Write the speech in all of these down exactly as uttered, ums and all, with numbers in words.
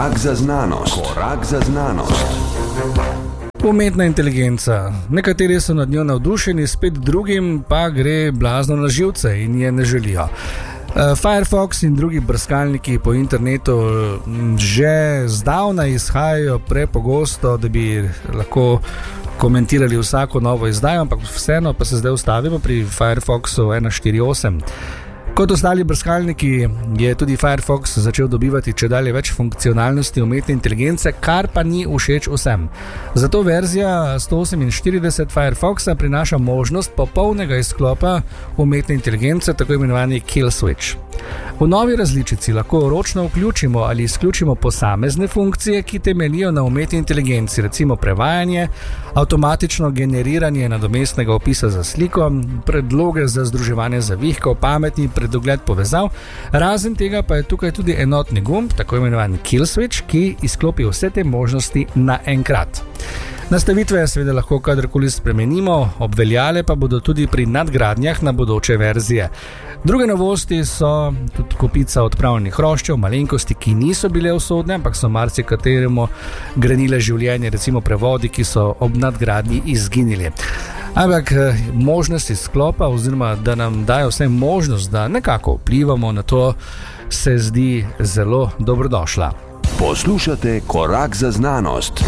Korak za znanost. Korak za znanost. Umetna inteligenca. Nekateri so nad njo navdušeni, spet drugim pa gre blazno na živce in je ne želijo. Firefox in drugi brskalniki po internetu že zdavnaj izhajajo prepogosto, da bi lahko komentirali vsako novo izdajo, ampak vseeno pa se zdaj ustavimo pri Firefoxu ena štiri osem. Kot ostali brskalniki je tudi Firefox začel dobivati čedalje več funkcionalnosti umetne inteligence, kar pa ni všeč vsem. Zato verzija sto oseminštirideset Firefoxa prinaša možnost popolnega izklopa umetne inteligence, tako imenovani kill switch. V novi različici lahko ročno vključimo ali izključimo posamezne funkcije, ki temeljijo na umetni inteligenci, recimo prevajanje, avtomatično generiranje nadomestnega opisa za sliko, predloge za združevanje zavihkov, pametni predogled povezav. Razen tega pa je tukaj tudi enotni gumb, tako imenovan kill switch, ki izklopi vse te možnosti naenkrat. Nastavitve seveda lahko kadarkoli spremenimo, obveljale pa bodo tudi pri nadgradnjah na bodoče verzije. Druge novosti so tudi kopica odpravljenih hroščev, malenkosti, ki niso bile usodne, ampak so marsikateremu grenile življenje, recimo prevodi, ki so ob nadgradnji izginili. Ampak možnost izklopa, oziroma da nam dajo vsaj možnost, da nekako vplivamo na to, se zdi zelo dobrodošla. Poslušate Korak za znanost.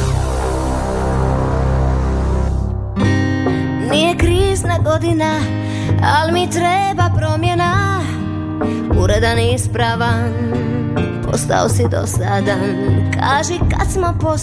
Nije krizna godina, al mi treba promjena. Uredan i ispravan, postao si dosadan. Kaži kad smo posle